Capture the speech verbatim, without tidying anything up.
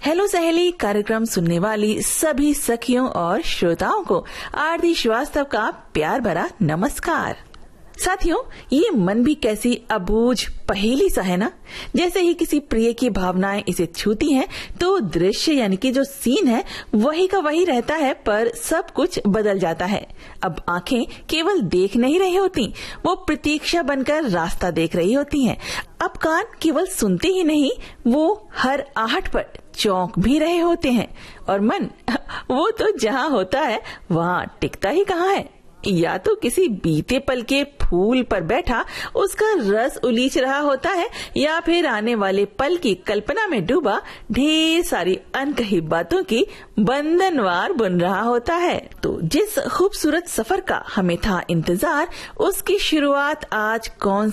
Hello सहेली कार्यक्रम सुनने वाली सभी सखियों और श्रोताओं को आरती श्रीवास्तव का प्यार भरा नमस्कार। साथियों, ये मन भी कैसी अबूझ पहेली सा है ना। जैसे ही किसी प्रिय की भावनाएं इसे छूती हैं, तो दृश्य यानी कि जो सीन है वही का वही रहता है, पर सब कुछ बदल जाता है। अब आंखें केवल देख नहीं रही होती, वो प्रतीक्षा बनकर रास्ता देख रही होती हैं। अब कान केवल सुनते ही नहीं, वो हर आहट पर चौंक भी रहे होते हैं। और मन वो तो जहाँ होता है वहाँ टिकता ही कहाँ है। या तो किसी बीते पल के फूल पर बैठा उसका रस उलीच रहा होता है, या फिर आने वाले पल की कल्पना में डूबा ढेर सारी अनकही बातों की बंधनवार बुन रहा होता है। तो जिस खूबसूरत सफर का हमें था इंतजार, उसकी शुरुआत आज कौन